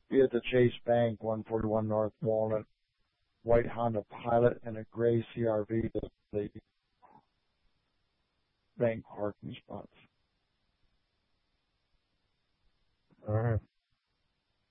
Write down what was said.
Be at the Chase Bank, 141 North Walnut, white Honda Pilot, and a gray CRV, the bank parking spots.